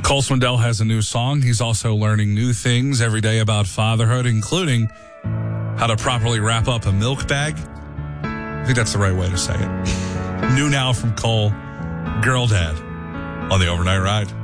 Cole Swindell has a new song. He's also learning new things every day about fatherhood, including how to properly wrap up a milk bag. I think that's the right way to say it. New now from Cole, Girl Dad on the Overnight Ride.